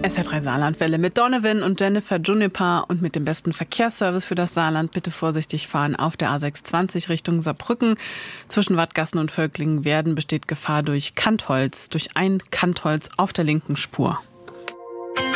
SR3 Saarlandwelle mit Donovan und Jennifer Juniper und mit dem besten Verkehrsservice für das Saarland. Bitte vorsichtig fahren auf der A620 Richtung Saarbrücken. Zwischen Wattgassen und Völklingen-Werden besteht Gefahr durch Kantholz, durch ein Kantholz auf der linken Spur.